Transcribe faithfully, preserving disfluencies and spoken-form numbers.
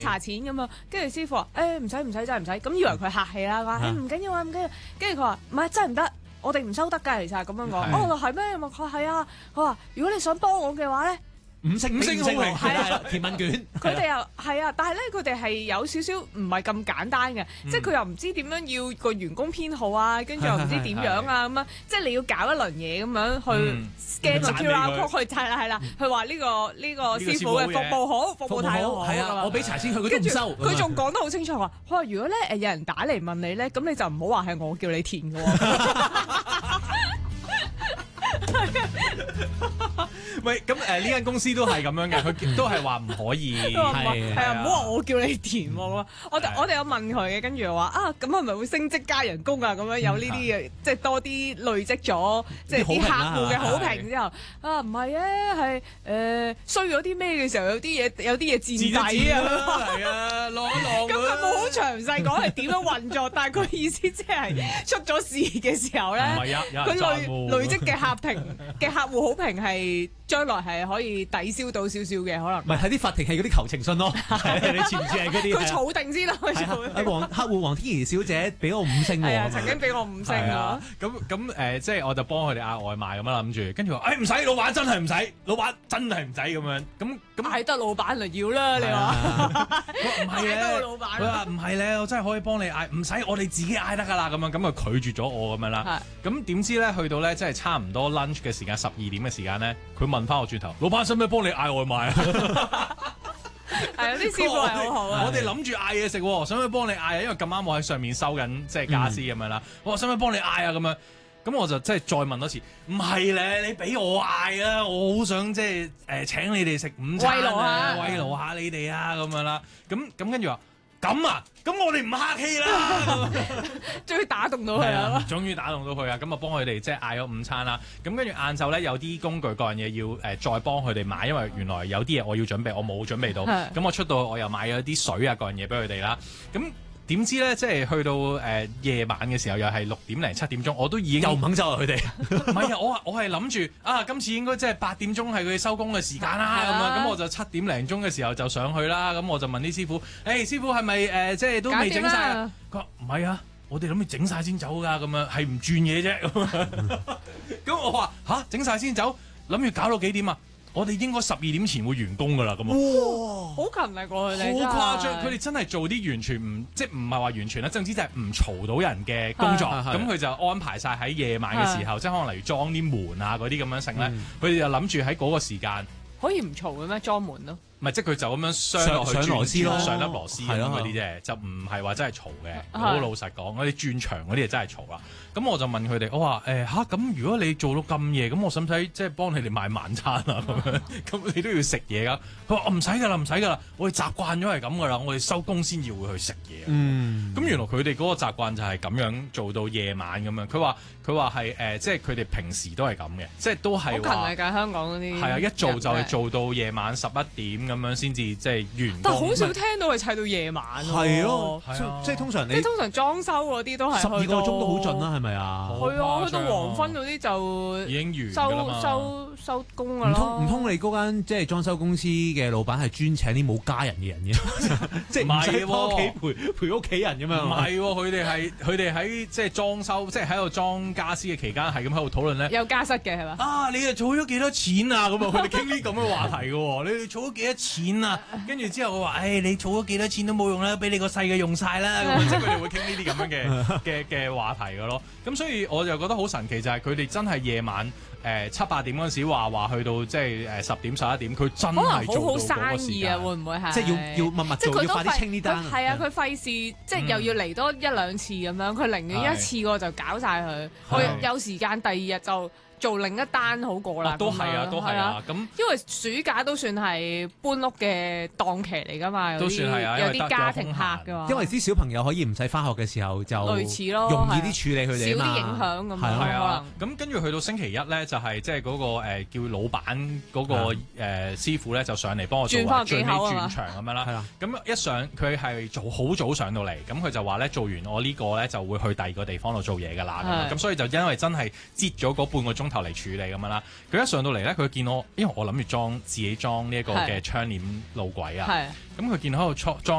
查錢咁啊，跟住師傅話誒唔使唔使真係唔使，咁以為佢客氣啦，話誒唔緊要啊唔緊要，跟住佢話唔係真係唔得，我哋唔收得㗎，其實咁樣講。哦係咩？我話係啊，佢話如果你想幫我嘅話咧。 五星五星好評，係啊，填問卷， 佢哋又係啊，但係咧佢哋係有少少唔係咁簡單嘅，即係佢又唔知點樣要個員工編號啊，跟住又唔知點樣啊咁樣，即係你要搞一輪嘢咁樣去 scan 個 Q R code 去係啦係啦，佢話呢個呢個師傅嘅服務好，服務態度好， 係啊，我俾茶先佢，佢都唔收。 佢仲講得好清楚話，佢話如果咧誒有人打嚟問你咧，咁你就唔好話係我叫你填嘅喎。 喂，咁誒呢間公司都係咁樣嘅，佢都係話唔可以， 係係啊，唔好話我叫你填喎。我我哋有問佢嘅，跟住又話啊，咁係咪會升職加人工啊？咁樣有呢啲嘅，即係多啲累積咗，即係啲客戶嘅好評之後，啊唔係啊，係誒衰咗啲咩嘅時候，有啲嘢有啲嘢墊底啊， 係啊，晾一晾。 咁佢冇好詳細講係點樣運作，但係佢意思即係出咗事嘅時候咧，佢累累積嘅客評嘅客戶好評係。將來係可以抵消到少少嘅可能， 唔係睇啲法庭係嗰啲求情信咯，你似唔似係嗰啲？ 佢儲定先啦，佢儲。 阿黃客戶黃天怡小姐俾我五星喎， 係啊，曾經俾我五星啊。 咁咁誒，即係我就幫佢哋嗌外賣咁樣諗住，跟住話誒唔使，老闆真係唔使，老闆真係唔使咁樣。咁咁嗌得老闆嚟要啦，你話？ 唔係咧，佢話唔係咧，我真係可以幫你嗌，唔使我哋自己嗌得㗎啦。咁樣咁啊拒絕咗我咁樣啦。咁點知咧去到咧，即係差唔多 lunch 嘅時間，十二點嘅時間咧，佢問翻我轉頭，老闆使唔使幫你嗌外賣啊？ 係啊，啲師傅係好好啊！ 我哋諗住嗌嘢食，使唔使幫你嗌啊？因為咁啱我喺上面收緊即係家私咁樣啦。我話使唔使幫你嗌啊？咁樣咁我就即係再問多次，唔係咧，你俾我嗌啊！我好想即係誒請你哋食午餐啊，慰勞下，慰勞下你哋啊咁樣啦。咁咁跟住話。咁啊，咁我哋唔客氣啦， 終於打動到佢啦， 終於打動到佢啊！咁啊幫佢哋即係嗌咗午餐啦。咁跟住晏晝咧有啲工具各樣嘢要誒、呃、再幫佢哋買，因為原來有啲嘢我要準備，我冇準備到。咁我出到去我又買咗啲水啊各樣嘢俾佢哋啦。咁點知咧，即係去到誒、呃、夜晚嘅時候，又係六點零七點鐘，我都已經又唔肯走啊！佢哋唔係啊，我我係諗住啊，今次應該即係八點鐘係佢哋收工嘅時間啦，咁啊，咁我就七點零鐘嘅時候就上去啦，咁我就問啲師傅，誒、欸、師傅係咪誒即係都未整晒啊？佢話唔係啊，我哋諗住整晒先走㗎，咁樣係唔轉嘢啫。咁我話吓，整晒先走，諗住搞到幾點啊？我哋應該十二點前會完工㗎啦，咁啊！ 哇，好勤力喎佢哋， 好誇張！佢哋真係做啲完全唔即係唔係話完全啦，總之就係唔嘈到人嘅工作。咁佢就安排晒喺夜晚嘅時候，即係可能例如裝啲門啊嗰啲咁樣成咧，佢哋就諗住喺嗰個時間可以唔嘈嘅咩？裝門咯。 唔係，即係佢就咁樣雙落去上螺絲咯， 上粒螺絲咁嗰啲啫，就唔係話真係嘈嘅。好老實講，嗰啲轉牆嗰啲嘢真係嘈啦。咁我就問佢哋，我話誒嚇，咁如果你做到咁夜，咁我使唔使即係幫你哋買晚餐啊？咁樣咁你都要食嘢㗎。佢話我唔使㗎啦，唔使㗎啦，我哋習慣咗係咁㗎啦，我哋收工先要會去食嘢。嗯，咁原來佢哋嗰個習慣就係咁樣做到夜晚咁樣。佢話佢話係誒，即係佢哋平時都係咁嘅，即係都係話好勤力㗎，香港嗰啲係啊，一做就係做到夜晚十一點。咁樣先至即係完工， 但好少聽到佢砌到夜晚喎。 係咯，即係通常你， 即係通常裝修嗰啲都係十二個鐘都好盡啦，係咪啊？ 係啊，去到黃昏嗰啲就已經完收收收工㗎啦。 唔通唔通你嗰間即係裝修公司嘅老闆係專請啲冇家人嘅人嘅，即係唔使返屋企陪陪屋企人咁樣？ 唔係喎，佢哋係佢哋喺即係裝修，即係喺度裝家私嘅期間，係咁喺度討論咧。 有家室嘅係嘛？ 啊，你哋儲咗幾多錢啊？咁啊，佢哋傾啲咁嘅話題嘅喎。你哋儲咗幾多錢啊？跟住之後我話，誒、哎，你儲咗幾多錢都冇用啦，俾你個細嘅用晒啦。咁即係佢哋會傾呢啲咁樣嘅嘅嘅話題嘅咯。咁所以我就覺得好神奇，就係佢哋真係夜晚誒、呃、七八點嗰陣時話話去到即係誒十點十一點，佢真係做到嗰個時間。可能好好生意啊，會唔會係？ 即係要要密密做，要快啲清呢單。 係啊，佢費事即係又要嚟多一兩次咁樣，佢寧願一次過就搞晒佢。我有時間第二日就做另一單好過啦。 都係啊，都係啊。咁因為暑假都算係搬屋嘅檔期嚟㗎嘛， 都算係啊， 有啲家庭客㗎嘛。 因為啲小朋友可以唔使返學嘅時候就類似咯， 容易啲處理佢哋少啲影響咁樣。係啊，咁跟住去到星期一咧，就係即係嗰個誒叫老闆嗰個誒師傅咧，就上嚟幫我做最尾轉場咁樣啦。係啦，咁一上佢係做好早上到嚟，咁佢就話咧做完我呢個咧就會去第二個地方度做嘢㗎啦。咁所以就因為真係擠咗嗰半個鐘頭嚟處理咁樣啦。佢一上到嚟咧，佢見我，因為我諗住裝自己裝呢一個嘅窗簾路軌啊。咁佢見到喺度裝